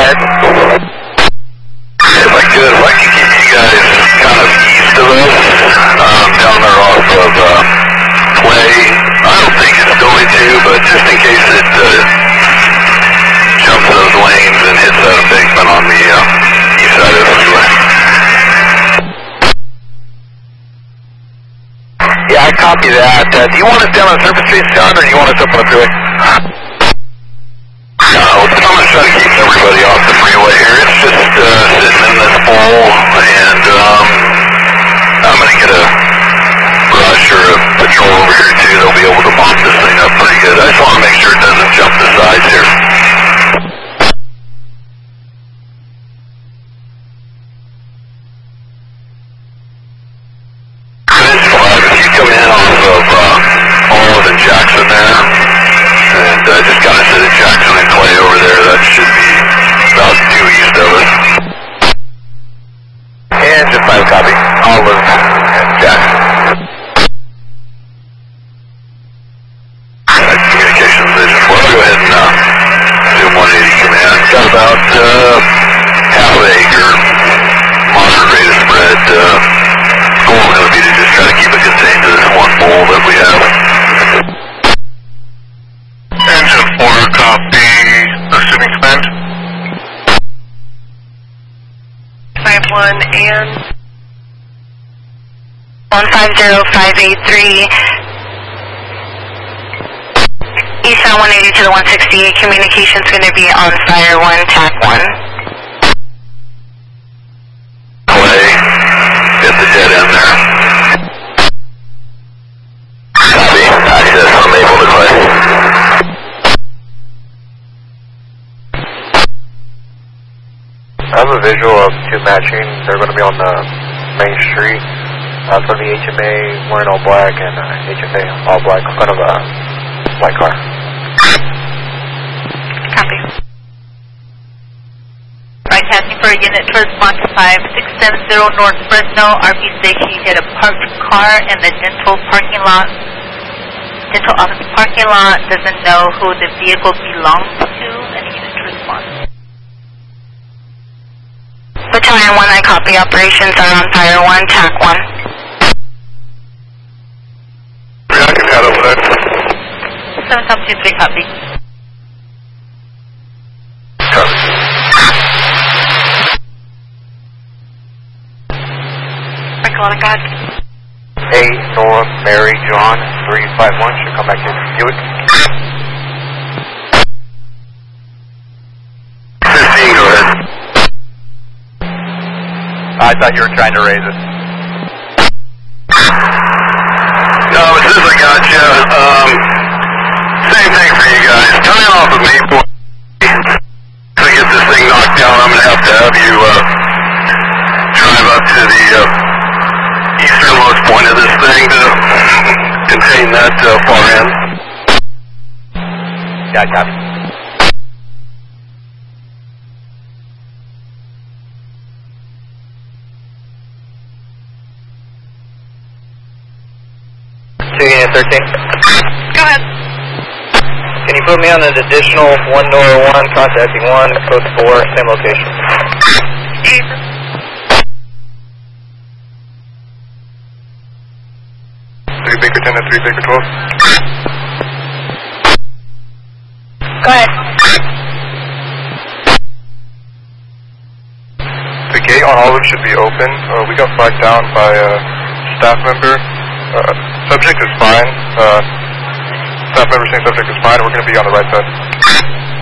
ahead. If I could keep you guys kind of east of us, down there off of Clay. I don't think it's going to, but just in case it jumps those lanes and hits that embankment on the east side of the freeway. Yeah, I copy that. Do you want us down on Surface Street, John, or do you want us up on the freeway? No, I'm going to try to keep everybody off the freeway here. It's just sitting in this bowl, and I'm going to get a brush or a patrol over here too. They'll be able to mop this thing up pretty good. I just want to make sure it doesn't jump the sides here. If you come in off of Olive and Jackson there, and just kind of sit at Jackson and Clay over there, that should be about due east of us. And just 5 copy. Olive and Jackson. Communications vision. Well, go ahead and do 180 command. Got about half an acre, moderate rate of spread. Goal would be to just try to keep it contained to this one bowl that we have. Engine 4, copy. Assuming command. 51 and 150583. Eastbound 180 to the 168. Communication's going to be on fire 1, TAC 1. Clay, hit the dead end there. Copy. Access unable to Clay. I have a visual of 2 matching. They're going to be on the main street. From the HMA wearing all black and HFA all black in front of a white car. Copy. Right, passing for a unit to respond to 5670 North Fresno. RP station, you hit a parked car in the dental parking lot. Dental office parking lot. Doesn't know who the vehicle belongs to. Any unit to respond. Battalion 1, I copy. Operations are on fire 1, TAC 1. I can head over there. 723, copy. Recalling God. A Nora Mary John 351 should come back in. Buick. 15, go ahead. I thought you were trying to raise it. No, as soon as I got you, same thing for you guys. Coming off of Maple, to get this thing knocked down, I'm going to have you drive up to the easternmost point of this thing to contain that far end. Yeah, copy. Unit 13. Go ahead. Can you put me on an additional 1 Nora 1, contacting 1, code 4, same location? Jesus. Three Baker 10 and 3 Baker 12. Go ahead. The gate on Olive should be open. We got flagged down by a staff member. Subject is fine. Staff member saying subject is fine. We're going to be on the right side.